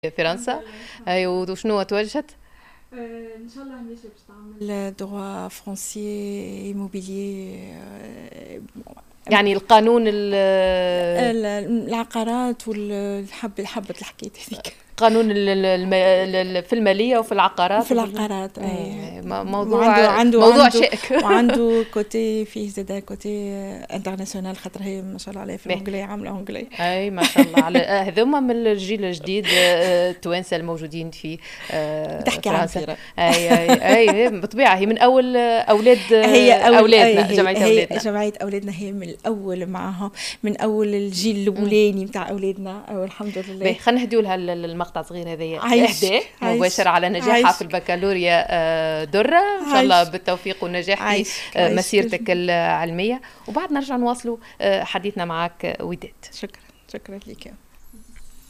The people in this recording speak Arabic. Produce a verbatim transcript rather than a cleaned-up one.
فرنسا. ايوه، وشنو توجهت؟ ان شاء الله ماشي باش تعمل دوا فرونسي ايموبيليي، يعني القانون العقارات والحب حبة الحكاية هذيك. قانون في المالية وفي العقارات. في العقارات اي موضوع عنده عنده موضوع عنده شائك. وعنده كوتي فيه زاد كوتي انترناسيونال، خاطر هي ما شاء الله عليه في الانجلي عامله انجلي. اي ما شاء الله على هذوما من الجيل الجديد التوانسه الموجودين في تحكي فرنسا. اي اي اي بالطبيعه هي من اول اولاد هي أول اولادنا. هي جمعيه هي اولادنا جمعيه اولادنا هي من الاول معهم، من اول الجيل الاولاني نتاع اولادنا والحمد لله. خلينا نهديو لها المقطع صغير هذايا اهداء مباشر على نجاحها في البكالوريا درة. ان شاء الله بالتوفيق والنجاح في مسيرتك العلميه، وبعد نرجع نواصلوا حديثنا معك وداد. شكرا شكرا لك.